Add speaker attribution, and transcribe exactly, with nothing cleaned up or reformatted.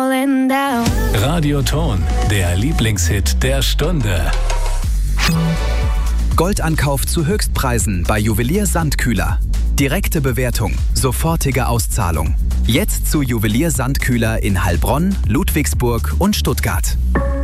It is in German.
Speaker 1: falling down.
Speaker 2: Radioton, der Lieblingshit der Stunde.
Speaker 3: Goldankauf zu Höchstpreisen bei Juwelier Sandkühler. Direkte Bewertung, sofortige Auszahlung. Jetzt zu Juwelier Sandkühler in Heilbronn, Ludwigsburg und Stuttgart.